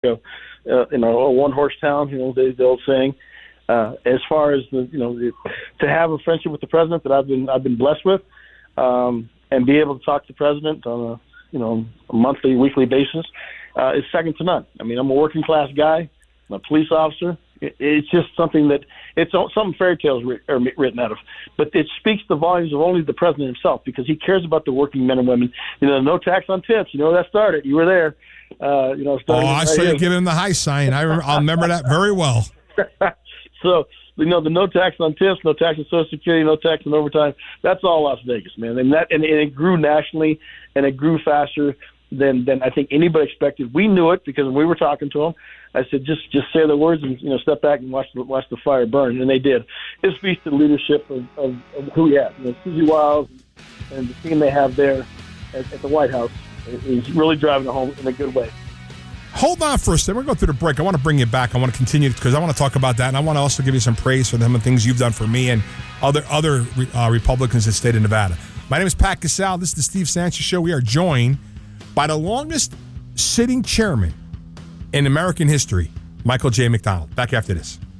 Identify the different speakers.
Speaker 1: a one-horse town, the old saying. As far as to have a friendship with the president that I've been blessed with, and be able to talk to the president on a monthly, weekly basis, is second to none. I mean, I'm a working class guy. I'm a police officer. It's just something that it's some fairy tales are written out of, but it speaks the volumes of only the president himself, because he cares about the working men and women. No tax on tips. That started. You were there.
Speaker 2: I saw you give him the high sign. I'll remember that very well.
Speaker 1: So, the no tax on tips, no tax on Social Security, no tax on overtime, that's all Las Vegas, man. And it grew nationally, and it grew faster than I think anybody expected. We knew it because when we were talking to him, I said, just say the words and, step back and watch the fire burn. And they did. It speaks to the leadership of who we have. Susie Wiles and the team they have there at the White House is really driving it home in a good way.
Speaker 2: Hold on for a second. We're going to go through the break. I want to bring you back. I want to continue because I want to talk about that, and I want to also give you some praise for them and things you've done for me and other Republicans in the state of Nevada. My name is Pat Casale. This is the Steve Sanchez Show. We are joined by the longest sitting chairman in American history, Michael J. McDonald. Back after this.